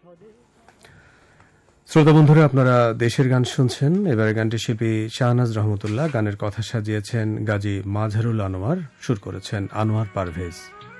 শ্রোতা বন্ধুরা, আপনারা দেশের গান শুনছেন। এবারে গানটি শিল্পী শাহনাজ রহমতুল্লাহ, গানের কথা সাজিয়েছেন গাজী মাজহারুল আনোয়ার, সুর করেছেন আনোয়ার পারভেজ।